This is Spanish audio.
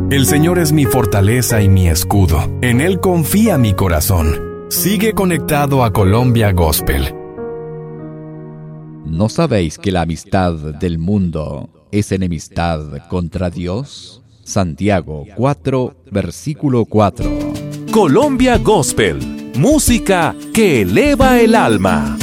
El Señor es mi fortaleza y mi escudo. En Él confía mi corazón. Sigue conectado a Colombia Gospel. ¿No sabéis que la amistad del mundo es enemistad contra Dios? Santiago 4, versículo 4. Colombia Gospel, música que eleva el alma.